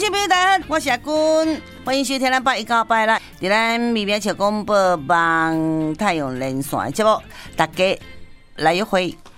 亲朋友大家好，我是阿君，欢迎收听咱818啦，伫咱微微笑广播网太阳连线节目，大家来约会。